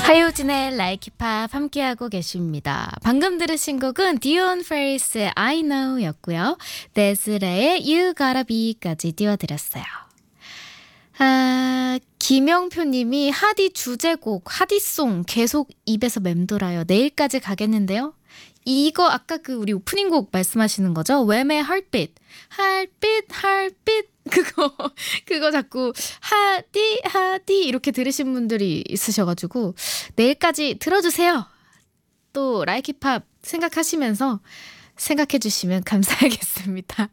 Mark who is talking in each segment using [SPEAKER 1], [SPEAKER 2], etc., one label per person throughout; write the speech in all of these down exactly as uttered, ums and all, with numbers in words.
[SPEAKER 1] 하효진의 라이키팝 함께하고 계십니다. 방금 들으신 곡은 디온 페리스의 I Know 였고요. 데스레의 You Gotta Be까지 띄워드렸어요. 아, 김영표님이 하디 주제곡, 하디송 계속 입에서 맴돌아요. 내일까지 가겠는데요. 이거 아까 그 우리 오프닝 곡 말씀하시는 거죠? 웸의 Heartbeat, Heartbeat, Heartbeat 그거 그거 자꾸 하디 하디 이렇게 들으신 분들이 있으셔가지고 내일까지 들어주세요. 또 라이키팝 생각하시면서 생각해 주시면 감사하겠습니다.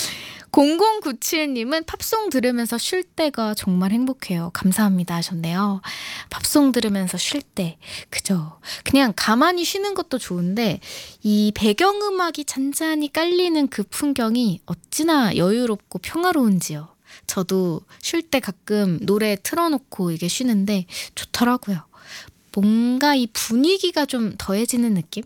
[SPEAKER 1] 공공구칠님은 팝송 들으면서 쉴 때가 정말 행복해요. 감사합니다 하셨네요. 팝송 들으면서 쉴 때 그죠. 그냥 가만히 쉬는 것도 좋은데 이 배경음악이 잔잔히 깔리는 그 풍경이 어찌나 여유롭고 평화로운지요. 저도 쉴 때 가끔 노래 틀어놓고 이게 쉬는데 좋더라고요. 뭔가 이 분위기가 좀 더해지는 느낌?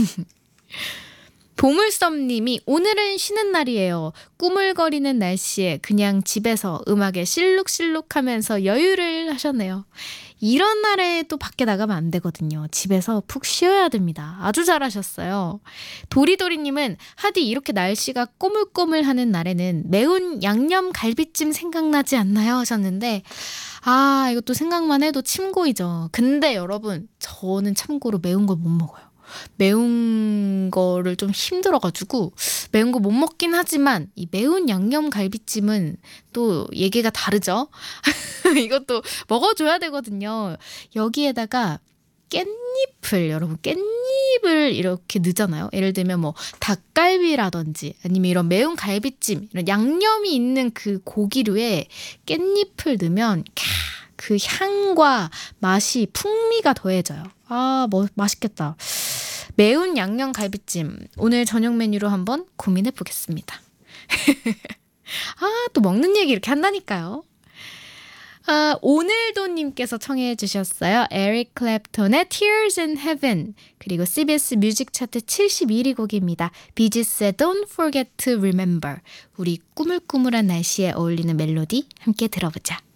[SPEAKER 1] 보물섬님이 오늘은 쉬는 날이에요. 꾸물거리는 날씨에 그냥 집에서 음악에 실룩실룩하면서 여유를 하셨네요. 이런 날에 또 밖에 나가면 안 되거든요. 집에서 푹 쉬어야 됩니다. 아주 잘하셨어요. 도리도리님은 하디 이렇게 날씨가 꼬물꼬물하는 날에는 매운 양념 갈비찜 생각나지 않나요? 하셨는데 아 이것도 생각만 해도 침 고이죠. 근데 여러분 저는 참고로 매운 걸 못 먹어요. 매운 거를 좀 힘들어가지고 매운 거 못 먹긴 하지만 이 매운 양념 갈비찜은 또 얘기가 다르죠. 이것도 먹어줘야 되거든요. 여기에다가 깻잎을 여러분 깻잎을 이렇게 넣잖아요. 예를 들면 뭐 닭갈비라든지 아니면 이런 매운 갈비찜 이런 양념이 있는 그 고기류에 깻잎을 넣으면 그 향과 맛이 풍미가 더해져요. 아, 뭐 맛있겠다. 매운 양념 갈비찜 오늘 저녁 메뉴로 한번 고민해 보겠습니다. 아, 또 먹는 얘기 이렇게 한다니까요. 아, 오늘도님께서 청해 주셨어요. 에릭 클랩톤의 Tears in Heaven 그리고 씨비에스 뮤직 차트 칠십일 위 곡입니다. 비지스의 Don't Forget to Remember 우리 꾸물꾸물한 날씨에 어울리는 멜로디 함께 들어보자.